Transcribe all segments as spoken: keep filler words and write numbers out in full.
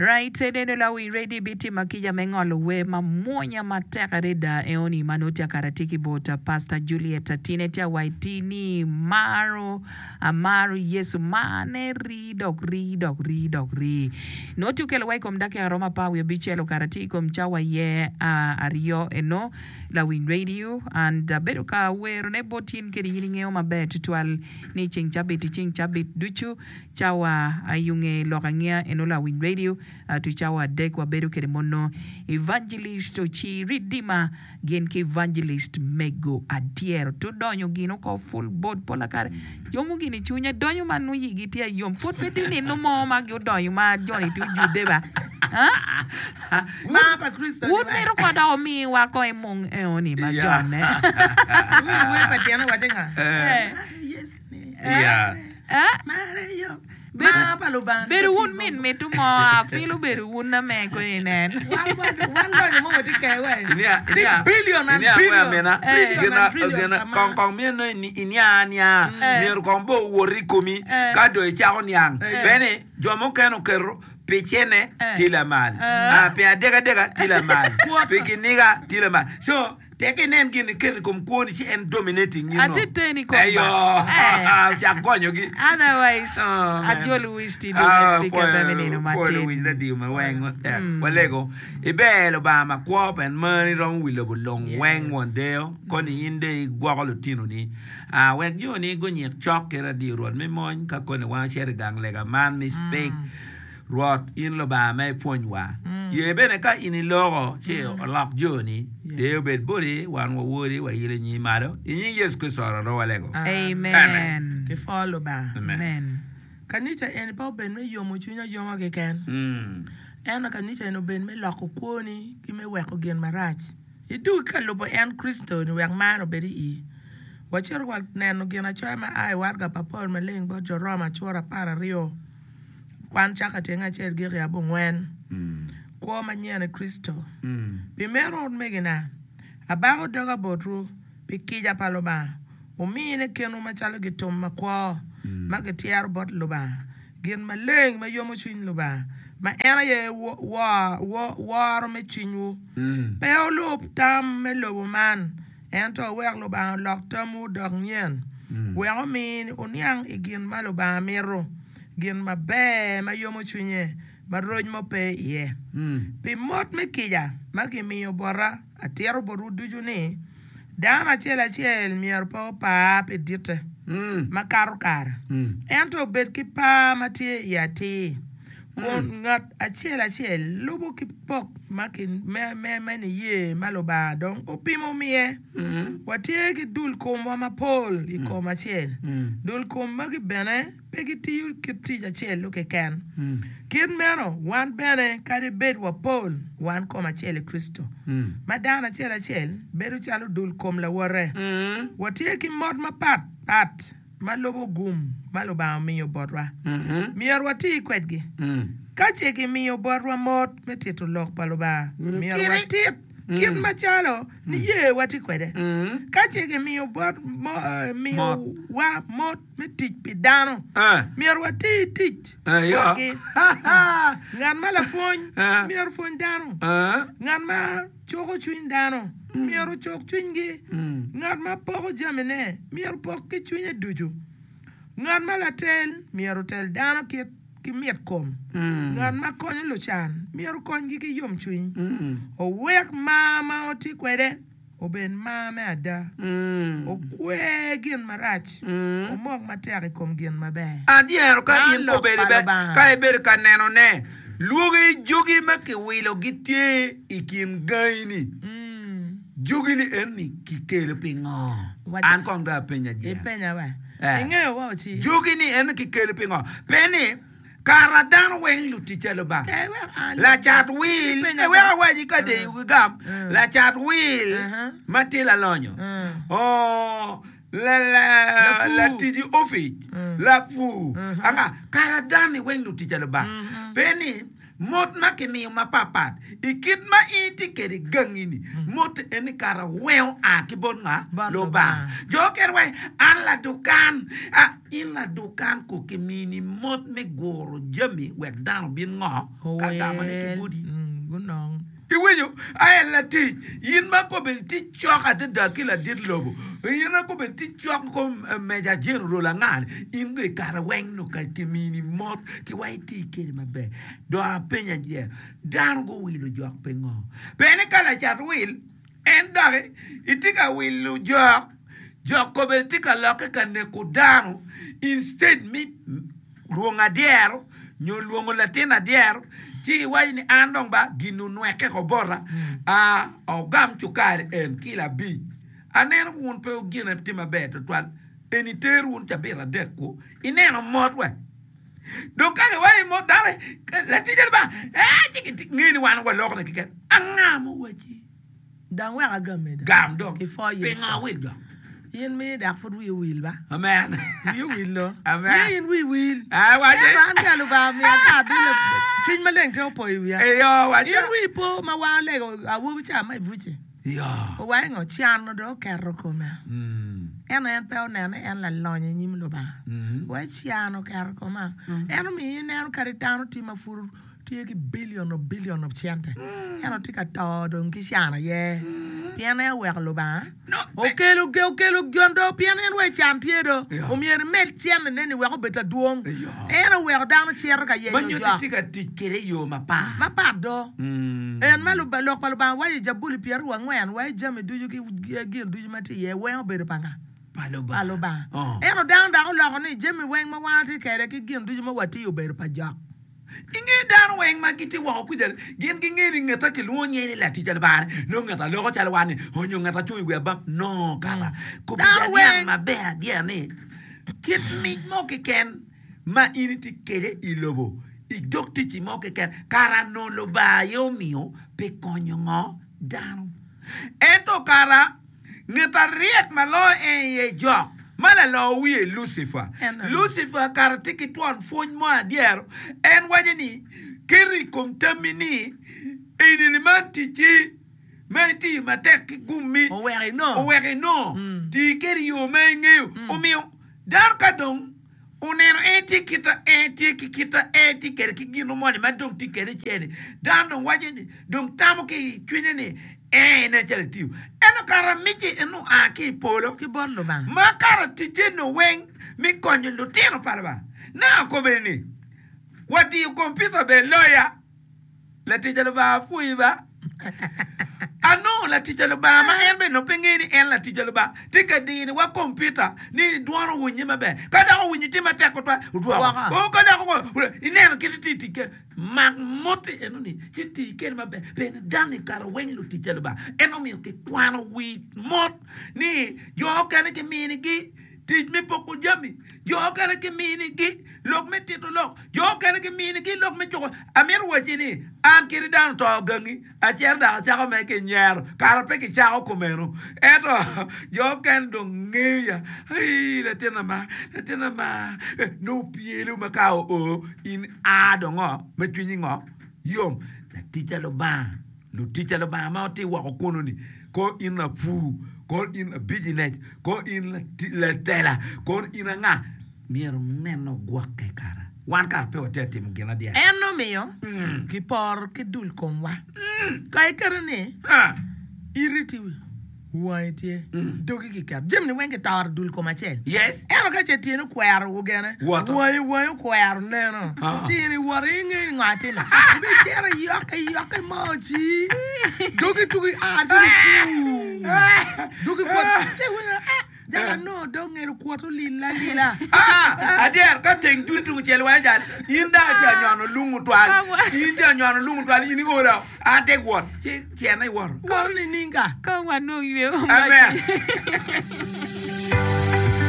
Right, neno la we ready biti makija mengolo we mamonya mateka reda eoni manotia karatiki bota Pastor Juliet Tinetia Waitini Maro Amaru Yesu mane ridok ridok ridok ri no tukelo wai komdaki aroma pa we bichelo karatiko mchawa ye uh, ario eno la win radio and uh, beruka we rone botin kiri yilinge oma bet twal ni ching chabit ching chabit duchu chawa ayunge lokangea eno la win radio uh, tu chawa dek wa beru kere mono evangelist chi ridima gen ke evangelist mego adiero to donyo gino ko full board pola kare yomu gini chunya donyo manu yigitia yom pot bedini no mo ma go donyo ma joni tu judeba ha ma pa Kristo would me ro kwada mi wa ko emong eoni ma jone we we pa tiana wa tenga yes ne yeah eh mare yo ma pa lo ban beru un min me tu mo afilo beru un na me ko inen wan wan wan mo ti ke we Inia, inia, billion and inia, billion. mena, Trillion gena, and trillion, gena, come kong on. kong mien no ni inia nia, mier kong bo wori komi, kado e chao niang, bene, jomo keno kero, pechene tila mal, ah, pe adega dega tila mal, pe kiniga tila mal, so. Teke nen gini kiri kumkuoni si en dominating, you know. Atiteni komba. Ayo, ya gonyo gi. Otherwise, Oh, man. ajolu wish to do Ah, speak for- feminine for the Martin. wish that you ma weng eh, walego ibelo ba ma kwop and money rom wilo long weng one day koni inde gwagolo tino ni ah wek yo ni go nyek chok era di rod me mon ka koni wa sher gang lega man mi speak rod in lo ba me ponwa ye bene ka ini logo che lock joni de bet bori wan wo wori wa yire ni maro yin yes ko soro ro walego Amen. ke follow ba Amen. kanita en pa ben me yo mo chunya yo ma ke ken mm en kanita no ben me lako kwoni ki me weko gen marach idu ka lobo en Kristo ni wek mano beri i wacher wa neno gena choy ma ai warga papol ma leng bo jo Roma chora para rio kwan chaka tenga cher gi ya bo ngwen mm ko ma nyene Kristo mm bi mero megina abago doga bodru bi kija paloma umine kenu machalo gitum makwa magetiar bot luba gin maleng ma yomo chuin luba ma era ye wa wa war me chinu mm peolo tam me lobo man ento wer luba lok tamu dog nyen wer min unyang igin maluba mero gin ma be ma yomo chunye ma roj mo pe ye mm pi mot me kija magi miyo bora atiero boru duju ni dana chela chel mier po pa pe dite mm makaru kar mm ento bet ki pa matie ya ti kon ngat achela chel lubu ki pok makin me me me ni ye maloba don opimo mie mm watie ki dul kom wa mapol i kom achel mm dul kom magi bene pe ki tiu ki tija chel lu ke ken mm Kid meno, one bene, kari bed wa pol, one koma chele Kristo. mm Madana chela chel, beru chalo dul kom la wore. mm Watie ki mod ma pat, pat, ma lobo gum, ma loba miyo bodwa. mhm Miyor wati kwedgi. mm Kache ki miyo bodwa mod, metito lok paloba. Miyor Kiri. wati, kid ma chalo, ni ye wati kwede. mm Kache ki miyo bod, mo, uh, miyo Mod. wa mod, metich pidano. ah Miyor wati tich. ah yo Wagi. Ngan ma la fony, Ah. miyor fony dano. ah Ngan ma choko chuny dano, miyor chok chuny gi. mm Ngan ma poko jamine, miyor pok ki chuny duju. Ngan ma la tel, miyor tel dano ki ki miet kom. mm Ngan ma konyo luchan, miyor kony gi ki yom chuny. mm O wek ma ma oti kwede, o ben ma me ada. mm O kwe gin marach, mm o mok matek kom gin maber. adiero ka Ah, in lok ko beri be palaba. ka iberi ka neno ne luogi jogi ma ki wilo gitie ikin gaini Mm. jogi ni en ni kikelo pingo Wacha. an kong da penya je Ipenya wa. Eh. Ing'eyo wa ochi. jogi ni en kikelo pingo peni karadan weng luti chelo ba Eh, we a- la chat will Penya e we ba. awaji ka de gam Mm. la chat will Uh-huh. matila lonyo Mm. oh la la La fu. la tiji office Mm. la fu anga kara dani wen lu tija ba Mhm. peni mot ma ke mi ma papat ikit ma iti ke di gangini mot eni kara weo a ki bon nga lo ba jo ker we an la dukan a in la dukan ko ke mini mot me goro jami we dan bin nga ka da ma ne ki budi gunong iwenyo ay la ti yin ma ko ben ti choka de da ki la dit lobo yin ma ko ben ti chok ko meja jin ro la ngal in ge kara weng no ka ki mini mot ki wai ti ke ma be do a penya je dan go wilu jok pengo bene kala chat wil en dare itika wilu jok jok ko ben ti ka la ka ne ko danu instead mi ruonga diero nyo luongo latina diero ti wai ni andong ba ginu nweke ko bora a o gam chukar en kila bi anen won pe o gina ti mabe to twal eni teru un tabira deko ineno modwe do ka wai mo dare la ti ba eh ti ngini wan wa lokna kiken angamo wachi dan wa gam me gam do ke fo yes penga wil do yen me da fu wi wil ba amen you will lo amen yen wi wil ah wa je an ga lu ba me ka du le tin ma leng te po wi ya e yo wa je yen wi po ma wa le a wo cha ma vuche yo o wa ngo chan no do ka ro ko ma mm en en pe on en en la lo ni nyim lo ba mm wa chan no ka ro ko ma en mi ne en karitano ti ma fur ti ki billion of billion of chante en ti ka to do ngi chan ye piane we lo ba no okay lo ge okay lo gondo piane we chan ti do o mi er met chan ne ni we ko beta duong en we da no chier ka ye ban yo yo ti ka ti kere yo ma pa ma pa do mm en malu ba lo pa lo ba wa ye jabuli pier wa ngwen wa jame du yu ki gi du ma ti ye we o be panga palo ba palo ba oh en o down da lo ni jame we ma wa ti kere ki gi du ma wa ti yo be pa jak inge dan weng ma kiti wa ku jel gen gen ngeni ngata ki lo nyeni la ti jal ba no ngata lo ko jal wani ho nyo ngata chu we ba no kala ko bi ya ma be dia ni kit mi mo ke ken ma initi kere ilobo i dokti ti mo ke ken kara no lo ba yo mio pe konyo ngo dan eto kara ngata riek ma lo en ye jok mala lo wi Lucifer Lucifer karatiki tuan fon mo dier en wajeni kiri kom tamini ini ni mantiji menti matek gumi o we no o we no ti kiri yo mengi o mi dar kadong uneno eti kita eti kita eti kere kigino mo ni madong ti kere cheni dando wajeni dong tamo ki chwineni eh na chalitiu eno kara miji eno aki polo ki bor lo ba ma kara tijeno wen mi konyo lutino parba na ko beni wati computer be lawyer la tijelo ba fuiba ano la tijelo ba ma en be no pengeni en la tijelo ba tika dini wa computer ni duaro wunyi mabe kada ko wunyi tima te ko twa duaro o kada ko ineno kiti tike mag mote eno ni kiti ken mabe ben dani kara wen lu tijelo ba eno mi ke kwano wi mot ni yo kana ke mini ki tij mi poko jami yo kana ke mini ki lok me tito lok yo kana ke mini ki lok me choko amir wajini an kiri dan to gangi a cher da cha ko me ke nyar kara pe ke cha ko meno eto yo kan do ngeya ai la tena ma la tena ma no pielu ma ka o in a do ngo me twini ngo yom la tija lo ba lo tija lo ba ma ti wa ko kono ni ko in na fu ko in a business ko in la tela ko in nga miero neno guakke kara wan kar pe otete mo gena dia eno mio ki por ki dul kom wa kai karne ah iriti waite dogi ki kap jemni wengi tar dul kom achel yes eno ka che tiene kwar wo gene wai wai kwar neno tiene waringe ngati na bi tera yoka yoka mochi dogi tugi a ti dogi ko che wenga Jaga no dong ngel kuoto lila lila. Ah, adier ka teng tu tu chel wa jal. Inda cha nyono lungu twal. Inda nyono lungu twal ini ora. Ate gwot. Che che na wor. Ko ni ninga. Ko wanu yue. Amen.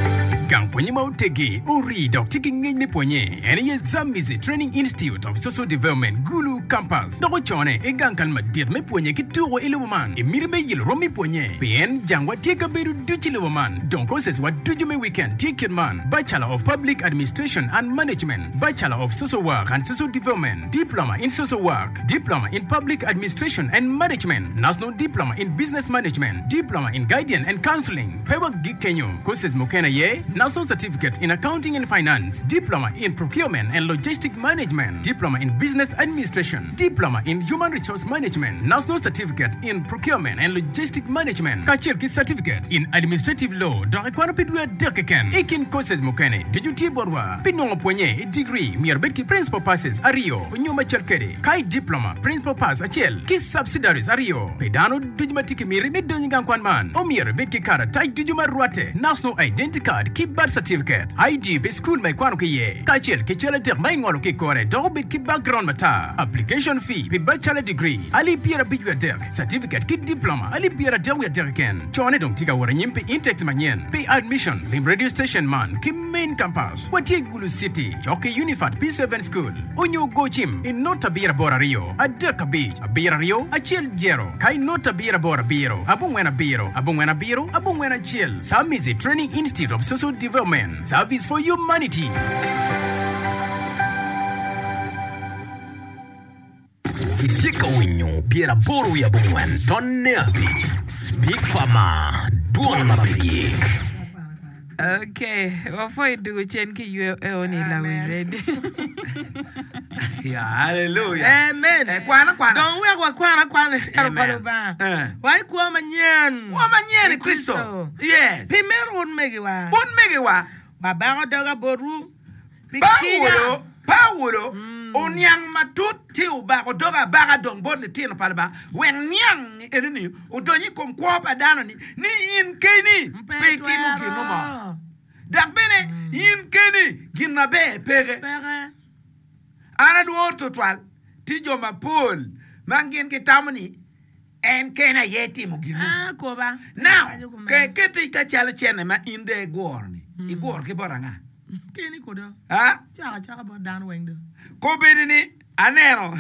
gang ponye ma utegi ori dok tiki ngeny ni ponye eni ye Zambezi Training Institute of Social Development Gulu Campus doko chone e gang kan ma dir me ponye ki tuwo iluman e miri me yil romi ponye pien jangwa tika beru duchi iluman don courses wa duju me weekend ticket man Bachelor of Public Administration and Management, Bachelor of Social Work and Social Development, Diploma in Social Work, Diploma in Public Administration and Management, National Diploma in Business Management, Diploma in Guidance and Counseling, Pewa Gikenyo, courses Mokena Ye, National Certificate in Accounting and Finance, Diploma in Procurement and Logistic Management, Diploma in Business Administration, Diploma in Human Resource Management, National Certificate in Procurement and Logistic Management, Kachirki Certificate in Administrative Law, Dorekwano Pidwe Dekeken, Ikin courses Mokene, Dejuti Borwa, Pinongo Ponye, degree, Mirbetki Principal Passes, Ario, Nyuma Chelkere, Kai Diploma, Principal Pass, Achel, Kiss Subsidiaries, Ario, Pedano, Dujumatiki Miri, Midonigan Kwanman, Omir, Betki Kara, Tai Dujuma Ruate, National Identity Card, Keep Birth Certificate, I D, Be School, My Kwanoke, Kachel, Kichela Ter, My Ngoloke Kore, Dobit Ki Background Mata, Application Fee, Be Bachelor Degree, Ali Piera Bigua Derk, Certificate, Kit Diploma, Ali Piera Derwia Derken, Chone Dong Tika Waranyimpi, Intex Manyen, Pay Admission, Lim Radio Station Man, Kim Main Campus, Watie Gulu City, Choke Unified P seven School, Unyo Gochim, in Nota Bira Bora Rio, Adeka Beach, Abira Rio, Achil Jero, Kai Nota Bira Bora Biro, Abungwena Biro, Abungwena Biro, Abungwena Chill, Zambezi Training Institute of Social Development, Service for Humanity. Itika winyo Bira Boru ya Bungwen, Tonne Abi, Speak Fama, Duan Mapigik. Okay, before you do chen ki you only la we ready. Yeah, hallelujah. Amen. Eh, kwana kwana. Don't we kwa kwana kwana sero Amen. ba. Eh. Why kwa manyen? Wa manyeni Kristo. Yes. Pimer un megi wa. Bun mege wa. Wa ba doga boru. Paulo, Paulo, onyang matut ti uba ko doga baga dong bod le tin palba. Wen nyang enini, udonyi kom kwa pa dano ni. Ni yin keni. Pe ki mo ki no ma. Dak bene yin keni ginna be pege. Pere. Ana du orto twal. Ti jo ma Paul. Mangin ki tamani. En kena yeti mo ginu. Ah, ko ba. Now, ke kete ka chala chene ma inde gorni. Igor ke boranga. Kini ko do. Ha? Chaka chaka bo dan weng do. Ko bidini anero.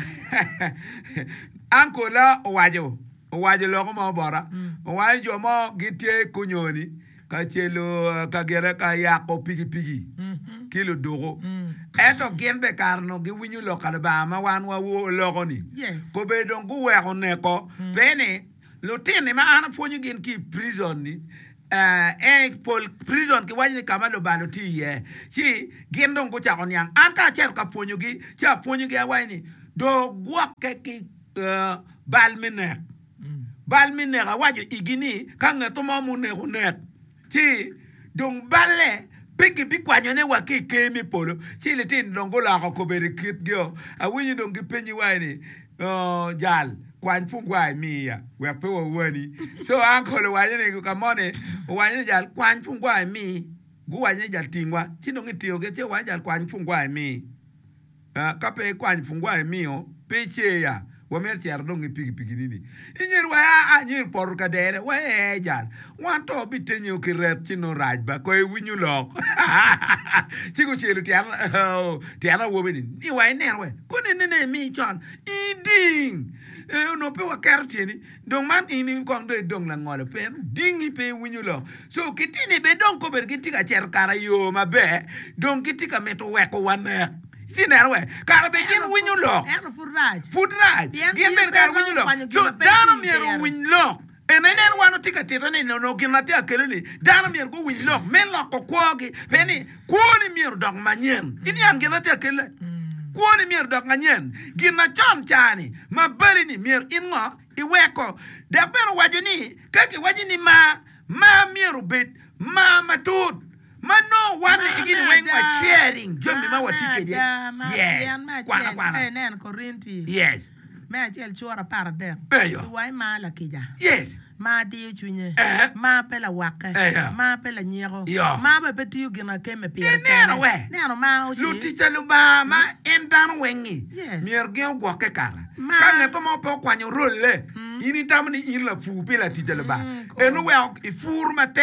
Anko la wajo. Wajo lo ko mo bora. Wajo mo gitie kunyoni. Ka chelo ka gere ka yako pigi pigi. Kilo dogo. Eto genbe karno gi winyu lo kalba ma wan wa wo lo ni. Yes. Ko be don ku we ne ko. Bene lo tini ma ana fonyu gen ki prison ni. Uh, eh pol prison ki wajini kama lo balo ti ye si gendong ko cha onyang an ka cher ka ponyu gi cha ponyu gi awani do gwa ke ki uh, balminer balminer awajo igini kanga to mo mune hunet si dong balle peki bi kwanyo ne wa ki kemi polo si le tin dongo la ko beri kit gyo awini dong gi penyi wani uh, jal kwan fungwa mi ya we pe wo wani so uncle wanye ne ka mone wanye jal kwan fungwa mi gu wanye jal tingwa chino ngitio ke che wanye jal kwan fungwa mi ah ka pe kwan fungwa mi o pe che ya wo mer tiar dongi pigi pigi nini inyer wa a nyer por ka dere we jal wan to bi tenyo ki rep chino raj ba ko winyu lok chigo chelu tiar tiar wo bini ni wa ne we ko ne ne mi chon iding eh no pe wa kartieni dong man ini kong do dong la ngole pe dingi pe winyu lo so kitini be dong ko ber kitika cher kara yo mabe dong kitika meto we ko wane tinerwe kara be gin winyu lo Er food raj. food right gin ber kara winyu lo so dano mi ro winyu lo enenen wano tika tito ni no ginati akele ni dano mi go winyu lo men lo ko kwogi peni kwoni mi ro dong manyen ini an ginati akele kwoni mier dok nganyen gina chon chani ma bari ni mier ingo iweko de bero wajuni kake wajini ma ma mier bit ma matut ma no one igini weng wa sharing jomi ma watike dia yes kwana kwana nen korinti yes me achel chora para de Eyo. wai ma la kija yes ma di chunye Eh. ma pela waka Eyo. ma pela nyero Yo. ma be betiu gina keme pia neno we. neno ma o lu ticha lu ba ma en dan wengi Yes. mier gen gwa ke kara Ma- ka ne to mo po kwanyo rolle ini tamni in la fu pe la ticha lu ba Mm, cool. enu we i fur ma tek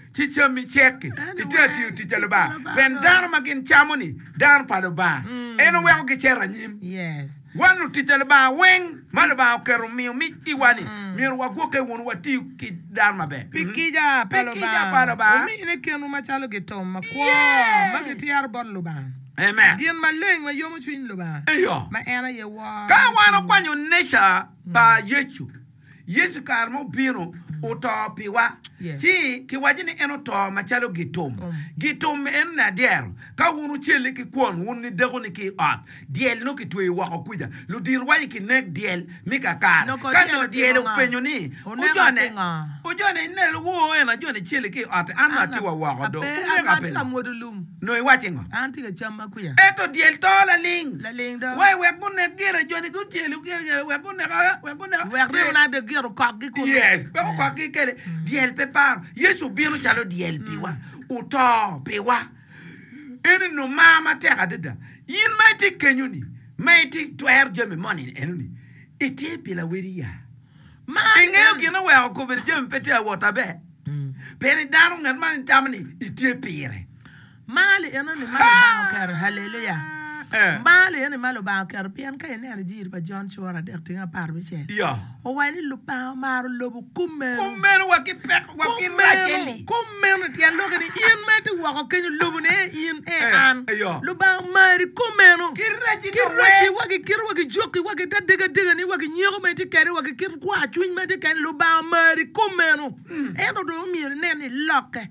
chicha mi cheke ite ti ti jalo ba ben dar magin chamoni dar pa do ba eno we ko chera nyim Yes. wanu ti jalo ba wen mal ba kero mi mi iwani mi wa go ke won wa ti ki dar ma be Pikija palo ba. Pikija palo ba. Omi ne kenu machalo getom ma kwa. Yes. Ma getiar bot lo ba. amen Dien ma leng ma yomo chwin lo ba. eyo Ma ena ye wa. ka wana kwanyo nesha ba yechu yesu karmo bino utopiwa Yes. ti ki wajini eno to machalo gitum Um. gitum en na der ka wunu chele ki kwon wunu dego ni ki at diel no ki twe wa kuja lu dir wa ki nek diel mi ka kar No ko ka diel no diel tingo nga. penyo ni O ne ka ujone tinga. ujone ne lu wo ena jone chele ki at ana ti wa wa do Ape ne ka anti penyo ka modulum. no i wachingo Anti ka chama kuya. eto diel to la ling La leng da. wai we kunne gere jone ku chele gere we kunne we kunne Wekre una de gero kak gi kun. yes pe ko ki kere diel pe par yesu bino chalo diel piwa uto piwa eni no mama te adeda yin mai ti kenyuni mai ti twer jeme money enuni iti pila weria Ma ingeo kina we ko be jeme pete water be pere daru ngan man tamni iti pire Mali ena ni malo ba kar hallelujah. eh Mali ena malo ba kar pian ka ene ani jir ba John Chora de tinga par bi che. ya O wani lu pa mar lobu kumme. kumero wa ki pek wa ki racheli Kummeno tian lo ni in mate wa ko kenyu lobu ne in e Eh, an. iyo. Lu ba mari kummeno. ki rachi Kirwachi wagi kirwagi joki wagi da diga diga ni wagi nyego mate kere wagi kir kwa chuny mate kere lu ba mari kummeno. Endo do mi ne ni loke.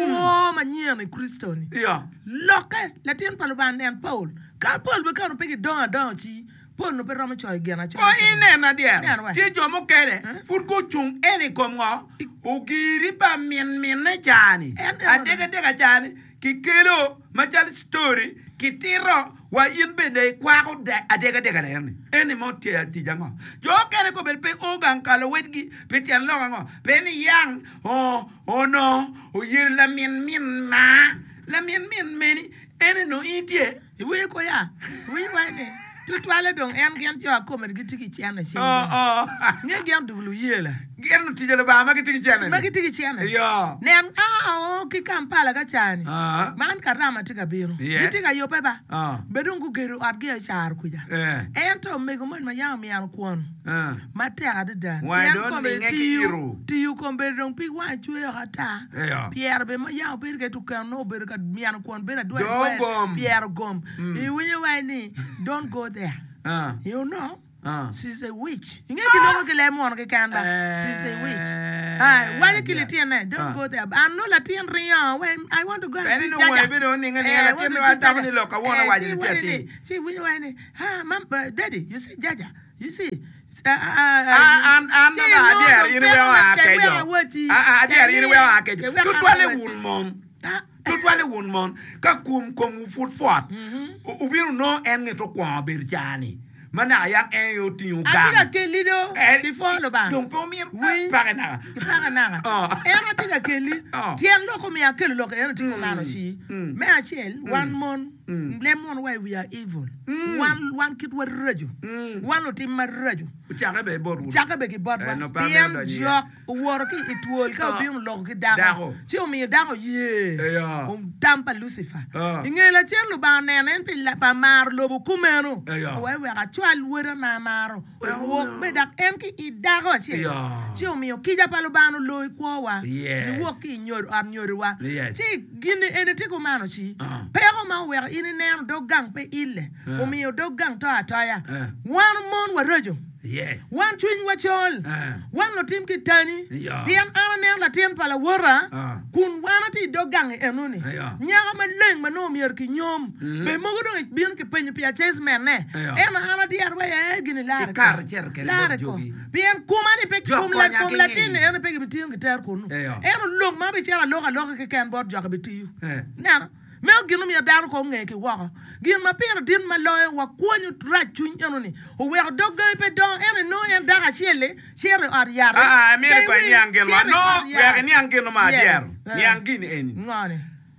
Ko ma nyene Kristo ni. ya Loke la tien palu ba nen Paul. Ka Paul be kan pegi don don chi. Paul no pe ramo choy gena choy. ko ine na dia Nena we. ti jo mo kere fur ko chung eni kom ngo ugiri ba min min ne jani En- en- adega dega jani ki kero machal story ki tiro wa yin be de kwa ko da adega dega ne eni mo ti ti jango jo kere ko be pe o gan kalo wetgi pe ti an lo ngo pe ni yang o o no o yir la min min ma la min min meni eni no itie Iwe ko ya. Wi wa ne. Tu twale dong en gen jo ko mer gitiki chiana chi. oh oh Nge gen dulu yela. gerno ti jelo ba ma ki ti jana Ma gitiki chiana. yo Nem ah o ki Kampala ga chani. ah Man karama tika biro. Yes. Gitika yo pe ba. ah Bedungu geru adge char kuja. eh Ento mego man ma yam yan kwon. ah Mate adada. Why don't we ngeki iru? Ti yu kombe dong pi wa chwe ata. Yeah. Pierre be ma yaw ber ke tu kan no ber ka mian kwon ber do. Don't gom. Pierre gom. E winye wa ni don't go there. ah You know? ah She's a witch. Inge ki no ke le mon ke kan ba. She's a witch. Ah, why you kill it here? Don't Ah. go there. I know Latin rian. When I want to go and Beni see no Jaja. wa bedo ni ngani Eh, ala I want tino to see ata Jaja. ni loka wona Eh, wa see, ni wait, tete see, we wani. Ah, mom, uh, daddy, you see Jaja. You see. Uh, uh, uh, ah an an see, na no, dia no, ri ni pero wa ma- akejo we are watching. ah ah dia ri ni wa akejo We are tu twale watching. wun mon Ah, tu twale wun mon ka kum kom fut fot u biru no en ngi to kwa ber jani mana ya en yo ti u Atiga ga keli do. Eh, Ti follow ba. donc po mi Oui. pare na Ipanga nanga. Oh. Era tiga keli. Oh. Tien loko mi akeli loko era tiga mano si. Mm. Me achel one mon. Lemon why we are evil. One one kid wa rejo. Mm. One lo tim ma rejo. chaka be bor Chaka be ki bod Eh, wa. no pa Bien me do ni. jok wor ki itwol ka Oh. bi un loko ki Dago. dago. Si o mi dago ye. Eh, yeah. Um tampa Lucifer. Oh. Ingela chen lo ba nenen pi la pa mar lo bu kumeno. Eh, yeah. Wa wa ka chwal wora ma maro. Oh, Wo no. be dak en ki i dago che. Yeah. Si o mi o kija palo bano lo kwa wa. Yes. Ni wo ki nyor ar nyor wa. Yes. Si gini ene tiko mano chi. Ah. Pero ma wa ini nen do gang pe ile. O mi o do gang to ataya. Ah. One mon wa rejo. yes One twin wa chol. Ah. One lo tim ki tani. Yeah. Pian ana nen la tien pala wora. Ah. Kun wana ti do gang enuni. Yeah. Nyaga ma leng ma no mier ki nyom. Be mo go do bien ki penyo pia ches men ne. Yeah. Ena ana di arwa ya gini la. Ki kar cher ke le Lare bot ko. jogi. Pian kuma ni pe Jok kum ko la nya kum ki la ngi. tin ena pe ki bitin ki ter kunu. Yeah. Ena lok ma be chera loka loka ki ken bot jok bitiu. Eh. Nana. Me ginu mi dan ko nge ki wa. Gin ma pir din ma loye wa kwonyu ra chuny enuni. O we do go pe don ena no en daga chele, chere ar yare. ah ah mi ko ni angel ma no we ni angel ma dia Yes. ni angin eni Ngane.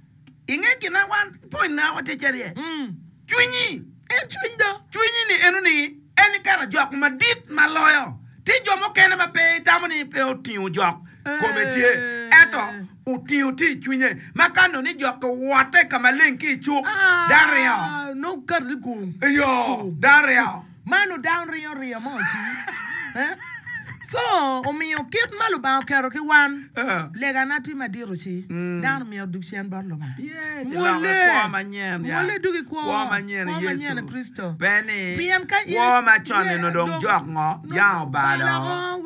inge kina wan point na wate cherie Mm. chunyi En chuny do. chunyi ni enu ni eni kara jok ma dit ma loyo ti jo mo kene ma pe tamoni pe o ti u jok kometie eto uti uti chunye makano ni joko wate kama lenki chu dario no kar go yo dario manu down rio rio mochi eh so omiyo kit malu ba kero ki wan lega nati madiro chi down mi odukshen barlo ba yeah mole kwa manyen ya mole dugi kwa kwa manyen yesu Kristo beni pian ka kwa ma chone no dong jok ngo ya ba da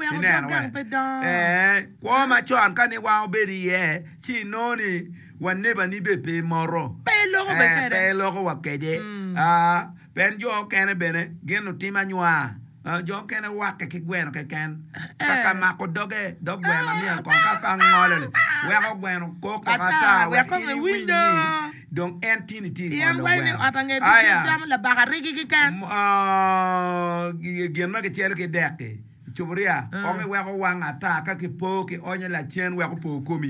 eh kwa ma chon kan ni wa obedi ye chi no ni wan ne ba ni be pe moro pe logo be kere pe logo wa kede ah ben jo kene bene genu tima nywa jo kene wa ke ki gweno ke ken kaka ma ko doge dog gweno mi ko kaka ngole we ko gweno ko ko ata we ko window donc infinity yan wayne atange di jam la bagari ki ken ah gen ma ke tiel ke deke chubria o me we ko wanga ta ka ki po ki onye la chen we ko po komi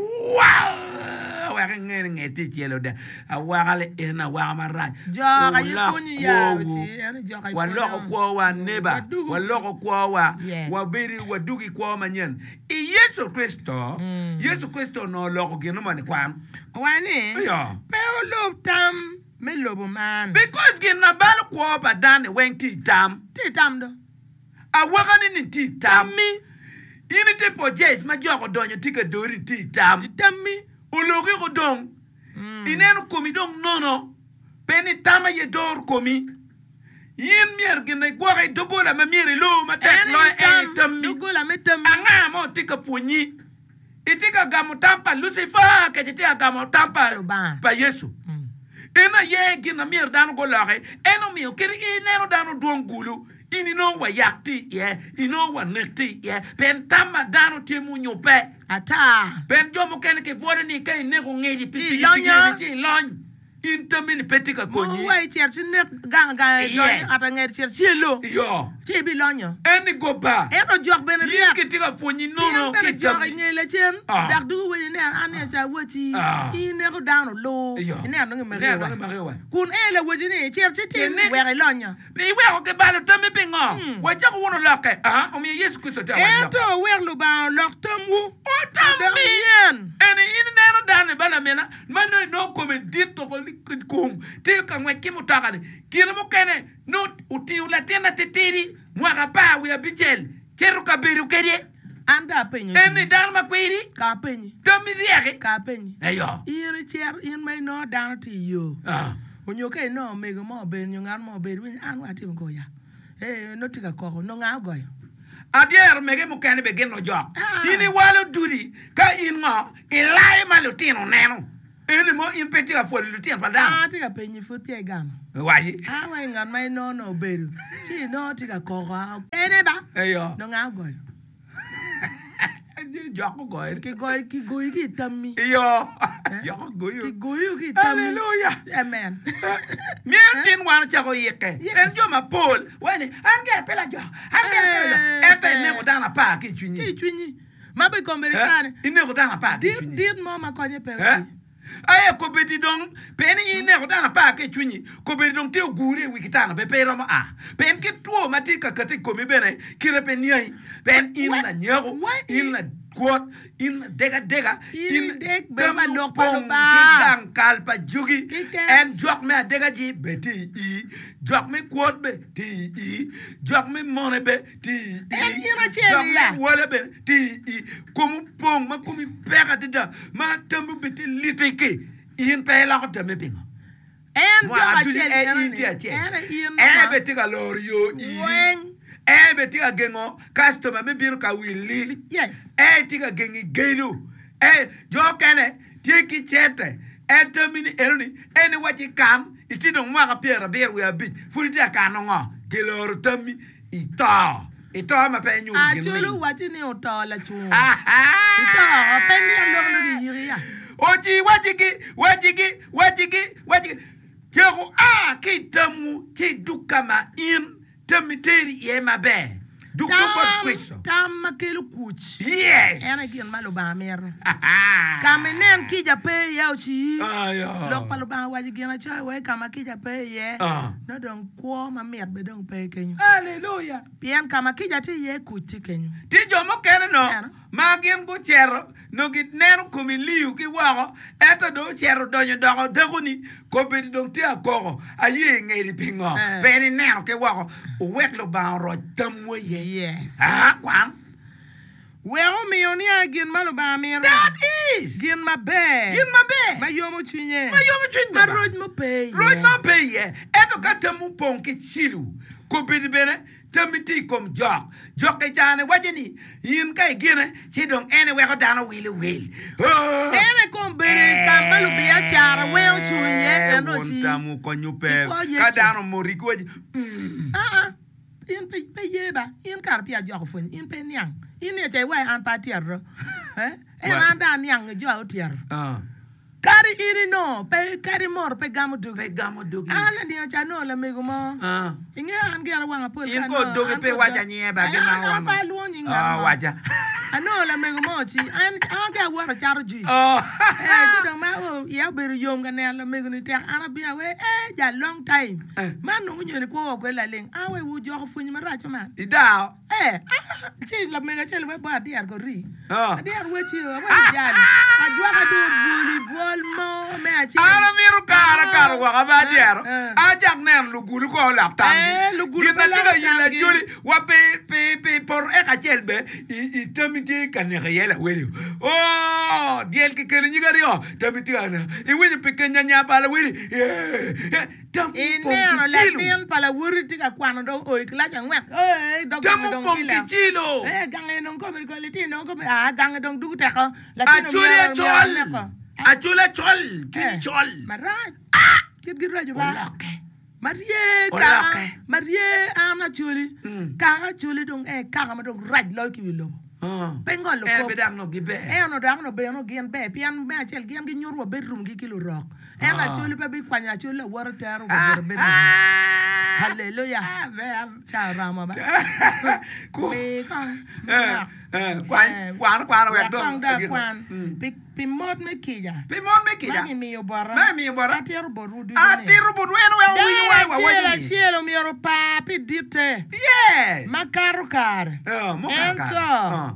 wow wa ngene ngeti tielo de a wagale ena wa mara jo ga yifuni ya uti ene jo ga wa loko kwa wa neba wa loko kwa wa wa beri wa dugi kwa manyen e Yesu Kristo Yesu Kristo no loko gino mane kwa wani pe lo tam me lobo man because gina bal kwa ba dan wen ti tam ti tam do a wagani ni ti tam mi ini te po jes ma jo ko donyo tika dori ti tam tam mi ulogi ko dong inenu komi dong nono peni tama ye dor komi yin mier gine gwaga dogola ma mier lo ma tek lo e tammi dogola me tammi anga mo tika punyi itika gamu tampa Lucifer ke tika gamu tampa pa Yesu ena ye gina mier danu go lage eno mi okiri inenu danu don gulu ini no wa yakti ye ino wa nekti ye pen tama danu timu nyope ata ben jomo ken ke bode ni kay ne ko ngeji pipi ti logn in tamini petika ko ni mo way cher ci ne ga ga do ata ngere cher ci lo yo ci bi logno eni goba e do jox ben riak ki tika foni no no ki jox ngele chen dak du we ne ane cha wati i ne ko down lo ne no ngi merewa kun e le wati ne cher ci ti we re logno bi we ko ke balu tami pingo wa jago wono loke ah o mi Yesu Kristo ta wa e to we lu ba lok tamu o tami eni in ne no dan bala mena mano no ko me dito ko kum te ka ngwe ki mutaka ni kire mo kene no uti ula tena tetiri mwa ba wi abijel cheru ka biru kede anda penyi eni dan ma kwiri ka penyi tami rieke ka penyi ayo in cher in may no down to you ah onyo ke no mego mo ben nyo ngan mo ben win an watim go ya eh no tika ko no nga go adier mege mo kene be geno jok ini walo duri ka in ngo ilai malutino neno eni mo impeti ka fo lutino pa da ah tika penyi fu pie gam wayi ah wa ngan may no no beru si no tika ko ga ene ba ayo no nga go joko goy ki goy ki goy ki tammi yo joko goy ki goy ki tammi hallelujah amen mien tin wan chako yeke en jo ma Paul wani an ge pela jo an ge pela ete ne ko dana pa ki twinyi ki twinyi ma be ko amerikane ine ko dana pa dir dir mo ma ko nye pe aye ko beti dong peni ine ko dana pa ke twinyi ko beti dong te gure wikitana be pero mo a pen ke tuo matika kate ko mi bene kire pe niai ben in na nyago in na quote in dega dega in deg be ma lok pa ba dan kalpa jugi en jok me dega ji beti i jok me quote be ti i jok me mone be ti i jok me wala be ti i komu pong ma komi pega dida ma tambu beti liteke in pe la ko tame pinga en jo a che en beti ga lor yo i e be tiga gengo customer me biru ka wili yes e tiga gengi gelu e jo kene tiki chete e termini erni eni wati kam itido mwa ka pera beru ya bi furiti akano ngo gelor tami ita ita ma pe nyu a chulu wati ni uta la chu ita pe ni lo lo di yiri ya oji wati ki wati ki wati ki wati kero a ki tamu ki dukama in temiteri ye mabe du ko Kristo tam makelu kuch yes ena gin malo ba mer kamenen ki ja pe ya chi ayo lo palo ba waji gina cha we kama ki ja pe ye no don ko ma mer be don pe ken hallelujah bien kama ki ja ti ye kuch ken ti jo mo ken no ma gin go chero no git nero komi liu ki wago eto do chero donyo dogo dagoni ko be dong ti akoro aye ngeri pingo be ni nero ke wago o wek lo ba ro tamwo ye Yes. ah kwan Well, me only again, Maluba, me. that is Gin my bed. gin ma be My yomo twinye. ma yo mi twin My ba road mo pay. road no be ye eto ka tamu pon ki chilu ko be bene tamiti kom jok jok ke jane wajeni yin kai gine si dong ene we ko dano wili wil oh Ene kom bere ka Malubi a chara well twinye. And no she. tamu ko nyupe Before you ka check. dano mori ko Ah ah. In pay pay yeba. In karpia jok fun. In pay nyang. In ye jay way an patier. Eh? En What? anda nyang jo tier. ah Kari iri no. Pay kari more pay gamu dugi. pe gamo dogi Ala dia chano la mego mo. ah Inge an gera wanga pol. yin ko dogi pe waja nye ba ke ma An pa wana luon inga. ah waja Ano la mego mo chi. An an ga wara charo ji. oh Eh, chi dong ma o ya beru yom ga ne la mego ni tek ana bia we eh ja long time. Eh. Man no nyo ni ko ko la leng. A we wu jo ko fu ni ma ra cho man. idao Eh, ah, chi la mega chi we ba diar ko ri. ah Diar we chi o wa ja ni. A jwa ka do vuli vol mo me a chi. ara miru kara kara wa ka ba Ah, diaro ah. a jak nen lu gulu ko la tam Eh, lu gulu gina ko la diga tam yila gi. joli wa pe pe pe por e ka jelbe i i tamiti kan ne yela weli oh diel ke kere ni gari oh tamiti ana i wini pe kenya nya bala weli tam Ine no la tien pala wuri ti ka kwano do o ikla chang mek. Eh, dog tam dong pom kila. kichilo Eh, gange nong ko mi ko liti nong ko ah gange dong dugu te ko. La a tino chule mi chol ko. a chule chol kini Eh. chol Maraj. Kit git rajo ba. oloke Marie Oloke. ka. Marie ana chuli. Mm. Ka chuli dong eh ka ma dong raj lo ki wilo. ah Pengo lo e ko. be dang no gibe Eh no dang no be no gian be pian me achel gian gi nyurwa bedroom gi kilo rock. Eh na Ah. chuli pe bi kwanya chuli war taro ko ah war bedroom. ah Hallelujah. ah man Cha rama ba. Ku- Me kong. Eh, eh, kwan- kwan- kwan wek dong. Kwan da Agin- kwan. Mm. Pi pi mod me kija. Pi mon me kija. Mami mi yo bora. Ma mi yo bora. Atiero boru du. Ah, tiru bu duen we wi we wa wa Cielo, ni. cielo mi oro papi dite. Yes. Makaro kar. Eh, mo ka ka. Ento. Ah.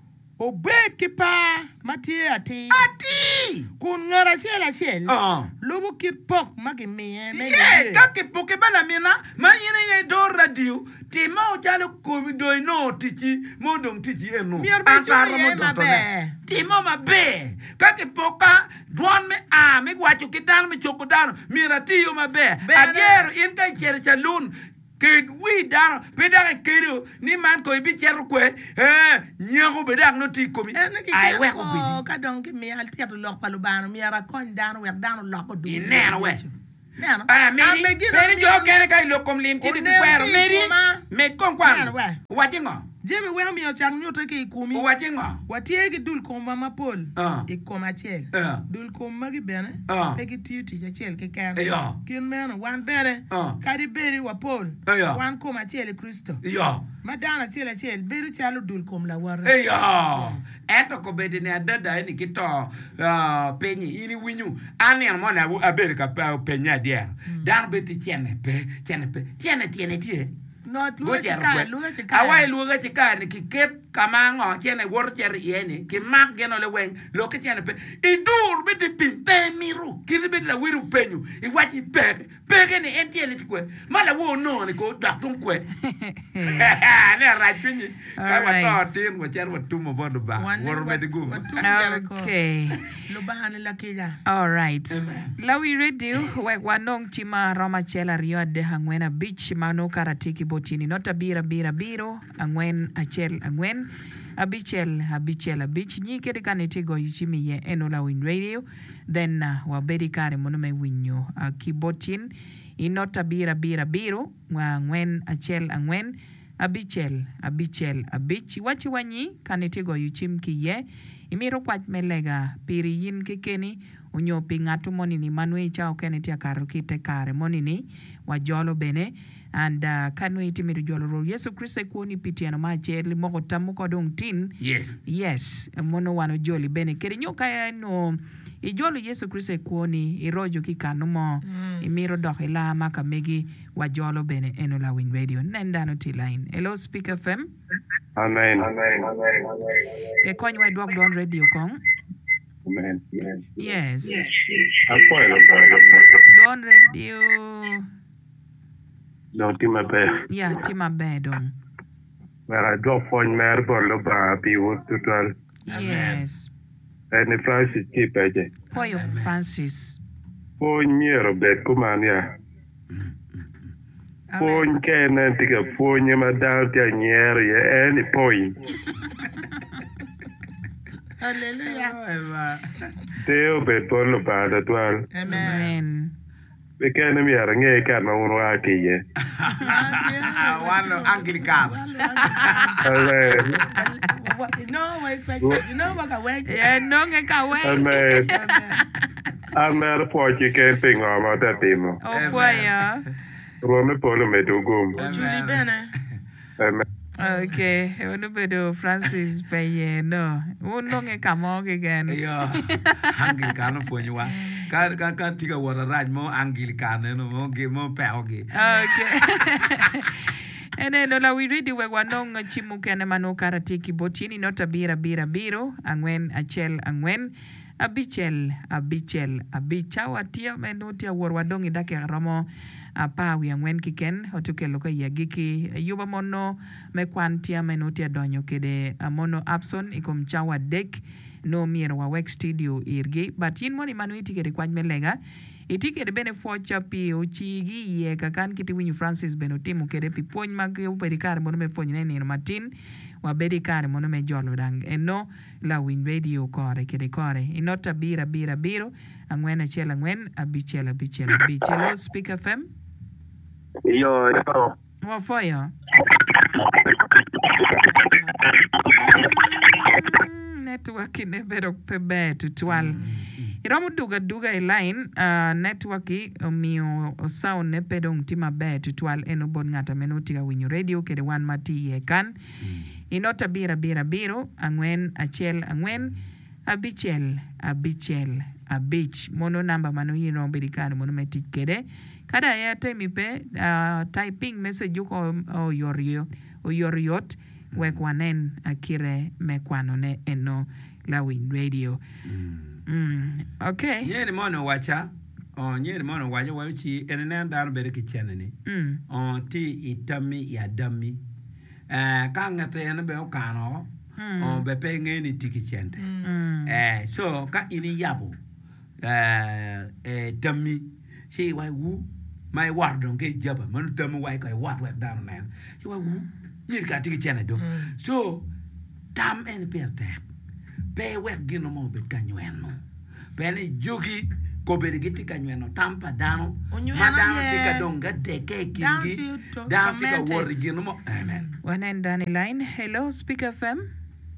Obet ki pa matie ati. Ati. Kun ngara cielo cielo. Ah. Lubu kit pok magi mi e me. Ye, ka ke poke bana mina, ma yine ye do radio. Ti ma o jalo ko mi do no tiki, mo dong tiki eno. Mi orbe An parlo churi mo e do ma to be. ne. Ti mo ma be. Ka ke poka duan me a me gwacho ki dan me choko dan. Mira ti yo ma be. Bene. Adiero in kai chere chalun. Ke wi dan pedang ke do ni man ko bi cher ko eh nyago bedang no ti ko mi. Ene ki Ai ka we ko bi. ko ka dong ki mi al tiatu lok palu bano mi ara kon dano wek dano lok ko du. Ineno we. Neno. Ah, Mary, Mary jo kene kai lo kom lim ti di kwero Mary. Me kon Neno kwan. we. Wajingo. Jemi we mi o chan nyoto ki kumi. Wajingo. Watie ki dul kom mama pol. Ah. I kom achel. Ah. Dul kom magi bene. Ah. Pe ki tiu ti achel ki kan. Yeah. Kin meno wan bere. Ah. Kadi beri wa pol. Yeah. Wan kom achel Kristo. Yo. Madana achel achel beri chalo dul kom la war. Yo. Eto ko bede ne adada ni kito ah penyi ini winyu. Ani mo na abere ka pa penya dia. Dar beti tiene pe, tiene pe. Tiene tiene tie. No, Go luga cher chika, kwe. luga chika. Awai luga chika ni ki kep kamango tiene wor cher yeni ki mak geno le weng lo ke tiene pe. I dur beti pin pe miru. Kiri beti la wiru penyu. I wachi pe. Pe ke ni entiene kwe. Mala wo no ni ko daktung kwe. Ne rachunyi. Ka wa Alright. to tin wa cher wa tumo bodo ba. Wan- Wor wat- beti gum. watu Jericho. Okay. Lubahani la kija. All right. Amen. Lawi radio wek wanong chima Roma Chela Rio de Hangwena Beach mano karatiki botini nota bira bira biro angwen achel angwen abichel abichel abich nyi kede kaniti go yuchimi ye enola win radio then uh, wabedi kare mono me winyo uh, kibotin inota bira bira biro angwen achel angwen abichel abichel abich wachi wanyi kaniti go yuchim ki ye imiro kwach melega piri yin kikeni unyo pingatu monini manwe chao kene tia karo kite kare monini wajolo bene and uh, kanwe itimiru jolo ro Yesu Kristo kuoni pitiano ma cheli moko tamu kodong tin Yes. yes mono wano joli bene keri nyoka ya no ijolo Yesu Kristo kuoni irojo kikano mo mm. imiro doke la maka megi wajolo bene enola win radio nendano ti line hello Speak F M Amen. Ke kony wa dwok don radio kong. Amen. Yes. Apoyo ba. Don radio. Don't give my best. Yeah, tima bedon. Where I drop phone mer bolo ba bi wo tutal. Yes. And Francis keep aje. Poyo Francis. Phone miero bet kumania. Phone kena tika phone ma dal tia nyer ye any point. Hallelujah. Teo bet bolo ba da twal. Amen. We kena mi ara nge kan ma uno akiye. One Anglican. Amen. You know what you know what I wait. Yeah, no nge ka we. Amen. Amen. Po chi ken ping o ma ta timo. Oh poyo. Rome polo me dugum. Julie Bene. Amen. Okay, ono bedo Francis peye no. Uno nge ka mo again. Yo, Anglican for you. Ka ka ka tiga wara raj mo Anglican no mo ge mo pa oge. Okay. And then no la we read we wanong chimu kene manu karatiki botini nota bira bira biro angwen achel angwen abichel abichel abicha watia menutia war wadongi dake ramo apa wi angwen kiken otuke loka yagiki yuba mono mekwantia menutia donyo kede mono abson ikom chawa dek no mier wa wek studio irgi but yin moni manuiti kede kwaj melega Itike de bene focha pi ochigi ye kakan kiti winyu Francis Benotimu kede pi pony mag ubedikare mono me pony nene matin wa bedikare mono me jolo dang eno la win radio kore kede kore inota bira bira biro angwen achel angwen abichel abichel abichel Speak F M Yo, yo. Wa foyo network ne bedo pebe tutwal Iromu duga duga e line uh, network i mio sound ne pedong tima be tutual eno bon ngata menutiga winyo radio kede wan mati ye kan mm. Inota bira bira biro angwen achel angwen abichel abichel abich mono namba manu yino berikan mono meti kede kada ya time pe uh, typing message yuko o yorio o yoriot mm. Wekwanen akire mekwano ne eno la win radio mm. Mm, okay. Nyeri mono wacha. Oh, nyeri mono wacha wachi enene ndaro bere kichenene. Mm. Oh, ti itami ya dami. Eh, kanga te ene be okano. Mm. Oh, bepe ngeni tikichende. Mm. Eh, so ka ini yabu. Eh, eh dami. Si wai wu. Mai wardon ke jaba. Manu dami wai kai ward wet down man. Si wai wu. Nyeri ka tikichende do. Mm. So tam ene perte. Pe wek gino mo bet kanyueno. Pele juki ko berigiti kanyueno tampa dano. Madano tika donga deke kingi. Down tika wori gino mo. Amen. One and down the line. Hello, Speak F M.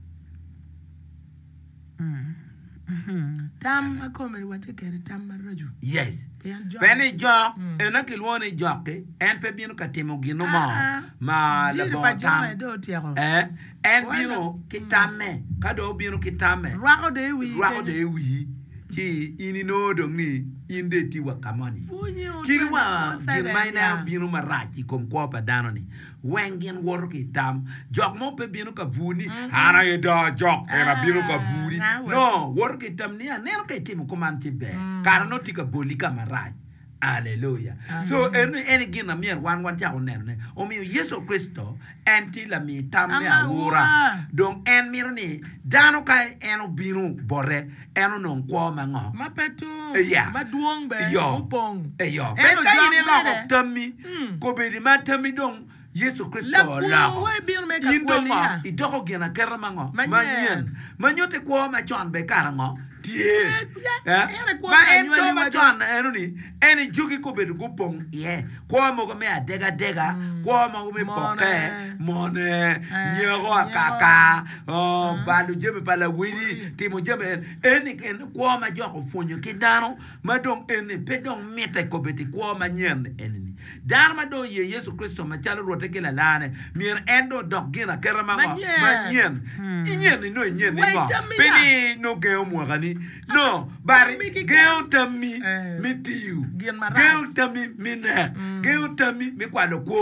Mm. Tam akome wate kere tam maraju. Yes. Pele jo ena kilwone joke en pe bino katimo gino mo. Ma la bo tam. Eh en bino kitame kado bino kitame. Rako de wi. Rako de wi. Ki ini no dong ni inde tiwa kamani. Kirwa girmaina bino marachi kom kwa dano ni. Wengen woro kitam jok mo pe bino ka buni ana yeda jok era bino ka buri. No woro kitam ni anero ka timo komanti be. Karano tika bolika marachi. Hallelujah. Amen. So any any gina mier one one ja onene. O mi Yesu Kristo enti la mi tamne awura. Donc en mir ni dano kai eno binu bore eno non kwa mango. Mapetu. Yeah. Maduong be. Yo. Upong. E yo. Ben kai ni lo tami. Ko be di matami dong Yesu Kristo la. Indoma idoko gina keramango. Manyen. Manyote kwa ma John be karango. Tie. Ma ento ma John eno ni eni juki ko be go pong ye. Kwa mo go me adega dega, kwa mo go me poke, mone, nyego akaka, oh balu jeme pala wili, timo jeme eni eni kwa ma joko fonyo kidano, ma dong eni pedong mete ko beti kwa ma nyen eni. Dar ma do ye Yesu Kristo ma chalo rote kila lane, mir endo dok gina kerama ma nyen. Nyen no nyen ni ma. Pini no geo mo gani. No, bari geo tami mi tiu. Geo tami mi ne. Geo tami mi kwado ko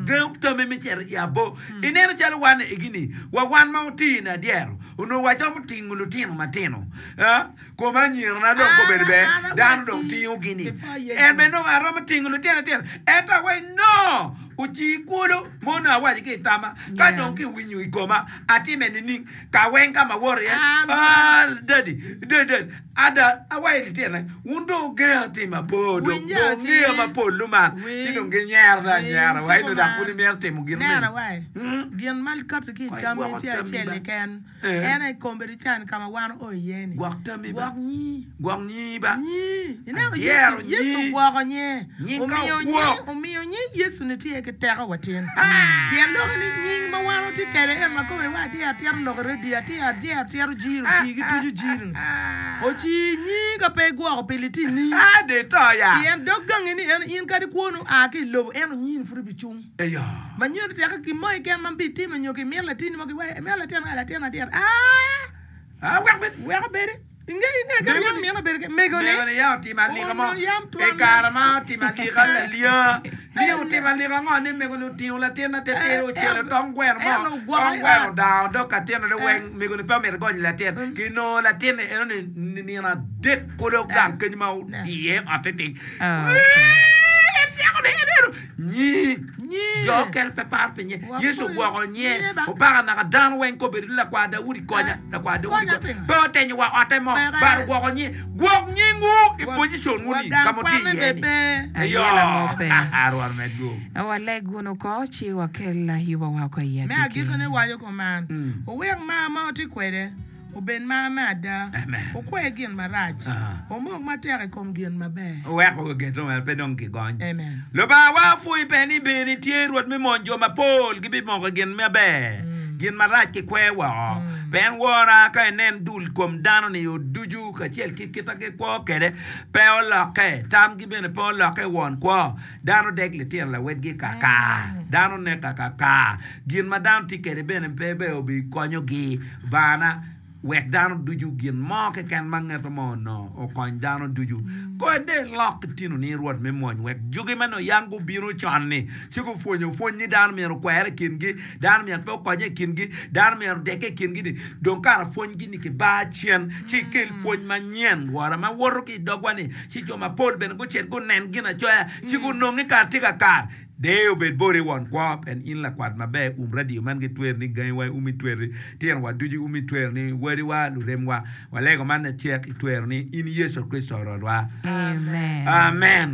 dok to me mi cher ya bo ineno chalo wan igini wa wan mountain adiero uno wa to tingu lutino matino eh ko manyir na dok ko berbe dan dok tingu gini en be no aro tingu lutino tino eta we no uchi kulo mona wa ke tama ka donki winyu igoma atime ni ka wenga ma warrior ah daddy daddy ada awai di tena undo ge atima bodo ngi ma polu ma ti don ge nyar da nyar wai no da puli merte mu gin nara wai gin mal kat ki kam ti a chele kan ena komberi chan kama wan o yeni wakta mi ba wak ni gwang ni ba ni ina Yesu yesu wak ni Nyi o ka mi o ni wak. o mi o ni yesu ne ti ke tera waten ti lo ni ni ma wan o ti kere e ma ko wa di a ter lo re di a ti a di a ter jiru ji gi tu jiru o ti ni ga pe gwa ko peliti ni ah de to ya ti en dogang ni en in ka di kono a ki lo en ni furu bi chung eyo ma nyo ti ka ki mo ke man bi ti ma nyo ki mela ti ni mo ki wa mela ti na ala ti na ti ah ah wa bet wa ka bere inge inge ka yang mi na bere ke me go me ni ne ya ti ma li Oh, mo no, yam tu e am- karama ti ma li ga la lia li ti ma li ga ngone me go lu ti la tena te te o chele dong gwen mo eh, no, gwa- dong gwen da do ka tena de wen me go ni pa me go ni la tena ki no la tena e no ni ni na de ko do gang ke ma di e atete ni Nyi. yo kel pe par pe nye Wa yesu ko- gwa ko nye Nye ba. o para na ka dan wen ko be la kwa da uri konya da kwa da uri Konya ko pe. pe o te ni wa o te mo Pe ga- bar gwa ko nye gwa nye ngu i position Wa uni gang ka mo ti kwane ye ni bebe. yo Ayela mo pe. arwar me go Awale guno ko chi wa kella hiwa wa ko ya me a gi ne wa yo ko man o we ma ma o ti kwere o ben ma ma da Amen. o kwe gin marach Ah. o mo ma tere kom gin ma be we ko ge to me pe don ki gon amen lo ba wa fu i pe ni be ni tie ruot mi monjo ma pol gi bi mo ko gen me be gin marach ki kwe wa ben wora ka nen dul kom dano ni oduju ka chel ki kita ke ko kede pe o la ke tam gi ben pe o la ke won ko dano dek le tier la wet gi kaka dano ne kaka ka gin ma dan ti kede ben pe be o bi konyo gi bana wek dano duju gin mo ke kan mangeto mo no o kon dano duju ko de lok tinu ni ruot me mon wek jugi mano yangu biro chonni sigo fonyo fonni dano mi ro kwere kingi dano mi pe ko je kingi dano mi ro deke kingi di don kara fongi ni ke ba chien chi kel fon manyen wara ma woro ki dogwani chi jo ma pol ben go chet go nen gina choya chi go nongi ka tika kar Deo bet bori wan kwap en in la kwad mabe um radio man ge twer ni gai wa umi twer tien wa duji umi twer ni wari wa lurem wa walego man na check twer ni in Yesu Kristo ro wa Amen. amen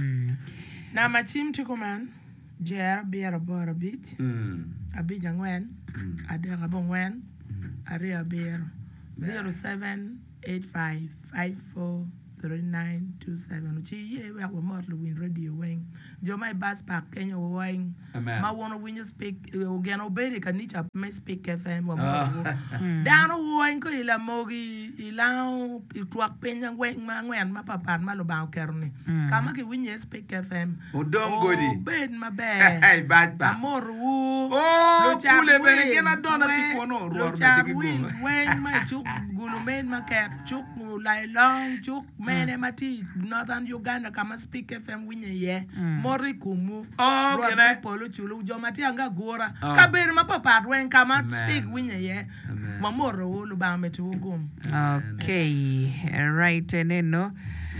na ma chim ti ko man jer bier bor bit mm abi jangwen ade ga bon wen ari aber zero seven eight five five four three nine two seven chi ye wa ko mor lu win radio wen jo mai bas park kenya wen Amen. ma wono win you speak again obere kan ni chap me speak fm wa mo dano wen ko ila mogi ila tuak penya wen ma ngwen ma papan ma lo ba kerni kama ki win you speak fm Udong godi. ben ma be hey bad pa amor wu Oh, Lo char kule bene wen, gena dona wen, ti kono, lo ruar char bete ki wen, go. wen ma chuk gulu men ma ket chuk lai long chuk mene mati northern Uganda kama speak fm winye ye mori kumu Oh, ruar kene. polo chulu jo mati anga gora Oh. kaber ma papa wen kama Amen. speak winye ye Amen. mamoro wu lu ba metu gum Okay, right neno.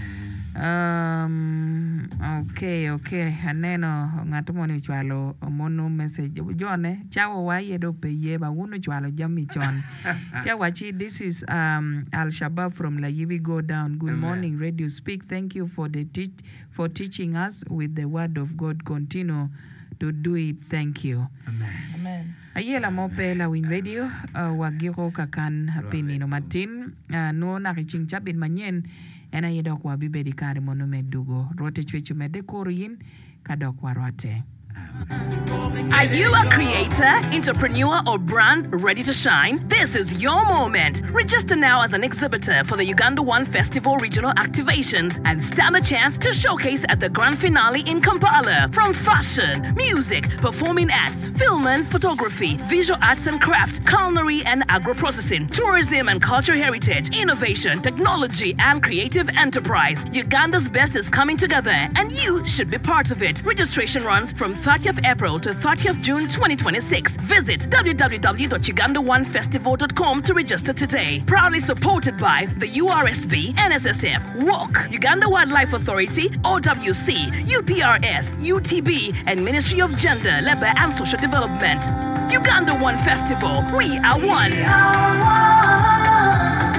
Um, okay, okay. Aneno ng'ato moni chwalo mono message. Jone, chawo wa yedo pe ye ba wuno chwalo jami chon. Kya wachi, this is um Al Shabab from Layivi Go Down. Good Amen. morning, Radio Speak. Thank you for the teach for teaching us with the word of God. Continue to do it. Thank you. Amen. amen Ayela mo pela win radio uh, wagiro kakan pinino matin uh, no nakiching chapin manyen ena yedok wa bibedi kare mono medugo rote chwechu mede korin kadok warote. Are you a creator, entrepreneur, or brand ready to shine? This is your moment. Register now as an exhibitor for the Uganda One Festival regional activations and stand a chance to showcase at the grand finale in Kampala. From fashion, music, performing arts, film and photography, visual arts and crafts, culinary and agro-processing, tourism and cultural heritage, innovation, technology, and creative enterprise. Uganda's best is coming together, and you should be part of it. Registration runs from thirtieth April to thirtieth June twenty twenty-six. Visit w w w dot uganda one festival dot com to register today. Proudly supported by the U R S B, N S S F, W O C, Uganda Wildlife Authority, O W C, U P R S, U T B, and Ministry of Gender, Labour and Social Development. Uganda One Festival. We are one. We are one.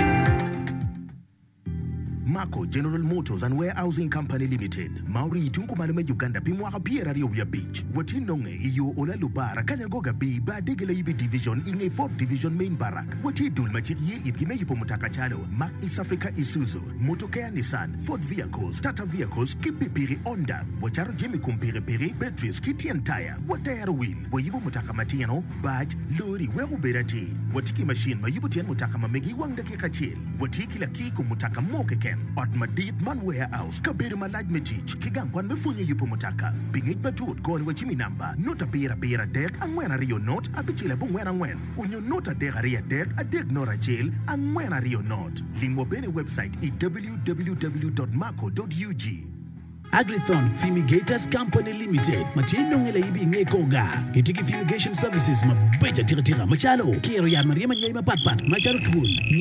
Marco General Motors and Warehousing Company Limited. Mauri tunkumalume Uganda bimwaka piera rio ya beach. Wati nonge iyo ola lubara kanya goga bi ba degele ibi division inge fourth division main barak. Wati dulmachik ye ibkime yupo mutaka chalo. Mac East Africa Isuzu, Motokea Nissan, Ford Vehicles, Tata Vehicles, Kipi Piri Honda. Wacharo Jimmy Kumpiri Piri, Batteries, Kitian Tire, Watayar Wheel. Wayibo mutaka matiano, badge, lori, wehu berati. Watiki machine mayibo tian mutaka mamegi wangda kekachil. Watiki la kiku mutaka moke ken. At Madrid Man Warehouse, Kabiri Malaj Metich, Kigangwan Mefunye Yupomotaka, Bingit Batut, Gone Wachimi number, Nota Bera Bera Deck, and when are you not, Abichila Bungwen when, when you nota Degaria Deck, a deck nor a jail, and when are you not. Lingwo Bene website is w w w dot marco dot u g. Agrithon Fumigators Company Limited. Machino ngela ibi ngekoga. Kitiki fumigation services mabeja tira tira machalo. Kero ya Maria Manyai Mapatpat. Machalo tubun.